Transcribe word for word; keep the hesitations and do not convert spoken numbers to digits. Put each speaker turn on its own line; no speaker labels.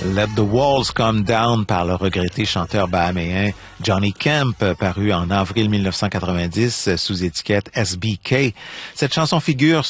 Let the Walls Come Down par le regretté chanteur bahaméen Johnny Kemp, paru en avril mille neuf cent quatre-vingt-dix sous étiquette S B K. Cette chanson figure